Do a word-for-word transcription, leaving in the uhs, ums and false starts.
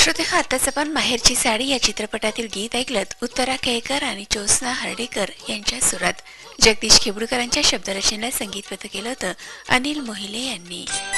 श्रोते हो, आताच आपण माहेरची साडी या चित्रपटातील गीत ऐकलत. उत्तरा केळकर आणि ज्योत्स्ना हर्डेकर यांच्या सुरात. जगदीश खेबुडकरांच्या शब्दरचनेला संगीतबद्ध केलं होतं अनिल मोहिले यांनी.